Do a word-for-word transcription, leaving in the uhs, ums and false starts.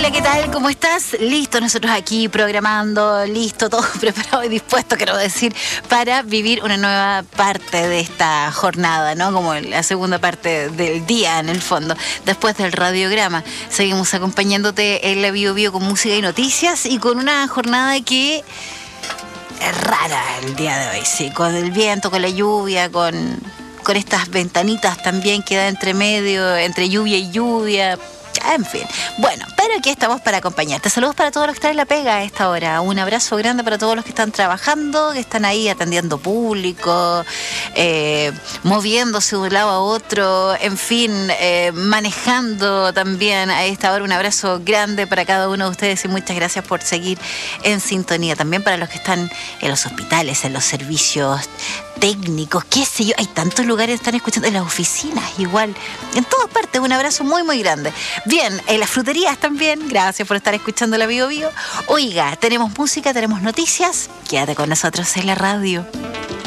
Hola, ¿qué tal? ¿Cómo estás? Listo, nosotros aquí programando, listo, todo preparado y dispuesto, quiero decir, para vivir una nueva parte de esta jornada, ¿no? Como la segunda parte del día, en el fondo. Después del radiograma, seguimos acompañándote en la Bio Bio con música y noticias y con una jornada que es rara el día de hoy, sí, con el viento, con la lluvia, con, con estas ventanitas también que da entre medio, entre lluvia y lluvia. En fin, bueno, pero aquí estamos para acompañarte. Saludos para todos los que están en la pega a esta hora. Un abrazo grande para todos los que están trabajando, que están ahí atendiendo público, eh, moviéndose de un lado a otro, en fin, eh, manejando también a esta hora. Un abrazo grande para cada uno de ustedes y muchas gracias por seguir en sintonía. También para los que están en los hospitales, en los servicios técnicos, qué sé yo, hay tantos lugares que están escuchando, en las oficinas igual, en todas partes. Un abrazo muy muy grande. Bien, en las fruterías también, gracias por estar escuchando la Bio Bio. Oiga, tenemos música, tenemos noticias, quédate con nosotros en la radio.